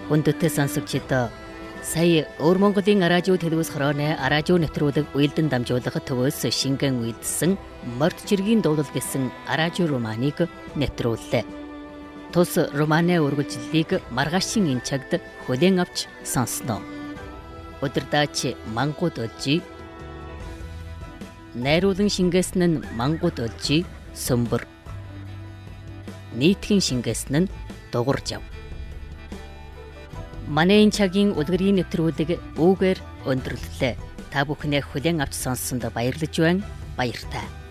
Хүндэтгэл сонсогчдоо сая Өвөр Монголын радио телевиз хорооны радио нэвтрүүлэг уялдан дамжуулах төвөөс шингэн үйдсэн Морд жиргийн дуулал гэсэн радио романыг нэвтрүүллээ. Тус романы үргэлжлэлийг маргаашийн энэ цагт хүлээн авч сонсноо. Өдөрдаач мангууд олжи. Найруулан шингээсэн нь мангууд олжи сөмбөр. Нийтхэн шингээсэн нь дугуурж ав. Манай энэ цагийн үлгэрийн нэвтрүүлэг үүгээр өндөрлөлөө. Та бүхнээ хүлээн авч сонссонд баярлаж байна. Баяртай.